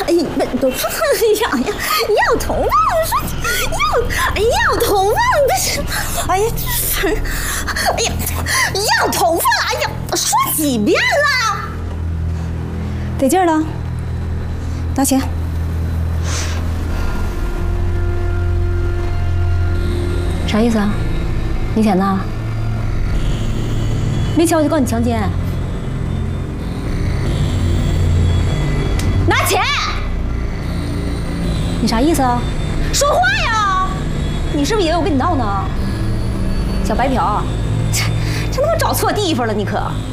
哎，不，要头发，我说要头发，这是，哎呀，这是，哎呀，要头发，哎呀，说几遍了？得劲了，拿钱。啥意思啊？没钱呐？没钱我就告你强奸。拿钱！你啥意思啊？说话呀！你是不是以为我跟你闹呢？小白嫖，这他妈找错地方了，你可。